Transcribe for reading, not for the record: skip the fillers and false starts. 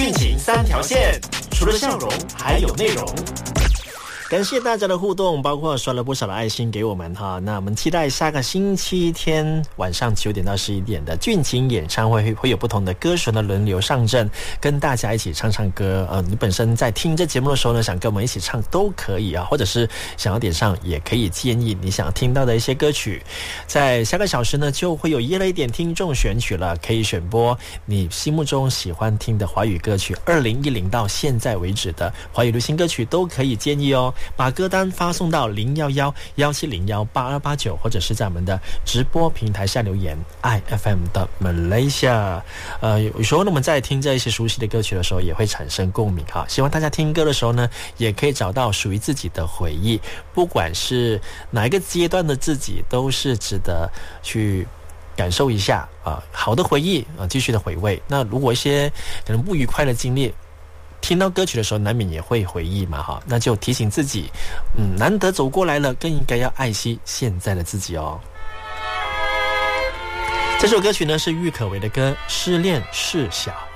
俊情三条线，除了笑容还有内容。感谢大家的互动，包括刷了不少的爱心给我们哈。那我们期待下个星期天晚上9点到11点的俊情演唱会，会有不同的歌手的轮流上阵，跟大家一起唱唱歌。你本身在听这节目的时候呢，想跟我们一起唱都可以啊，或者是想要点上，也可以建议你想听到的一些歌曲。在下个小时呢，就会有夜了一点听众选曲了，可以选播你心目中喜欢听的华语歌曲，2010到现在为止的华语流行歌曲都可以建议哦。把歌单发送到011-1701-8289，或者是在我们的直播平台下留言 IFM 的 Malaysia。有时候呢，我们在听这一些熟悉的歌曲的时候，也会产生共鸣哈。希望大家听歌的时候呢，也可以找到属于自己的回忆，不管是哪一个阶段的自己，都是值得去感受一下好的回忆继续的回味。那如果一些可能不愉快的经历，听到歌曲的时候难免也会回忆嘛哈，那就提醒自己难得走过来了，更应该要爱惜现在的自己哦。这首歌曲呢是郁可唯的歌《失恋事小》。